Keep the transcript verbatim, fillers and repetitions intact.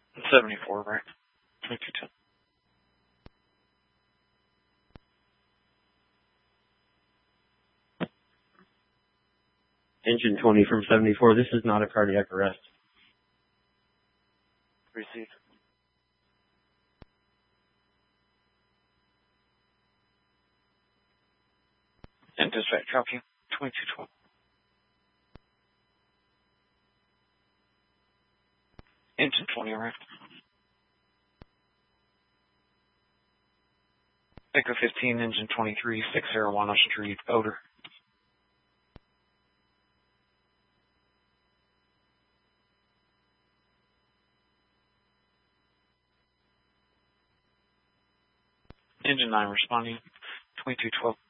seventy-four, right? twenty-two ten. Engine twenty from seventy-four. This is not a cardiac arrest. Received. And dispatch copy. twenty-two twelve. Engine twenty arrived. Echo fifteen, engine twenty-three, six oh one Street, odor. Engine nine responding, twenty-two twelve.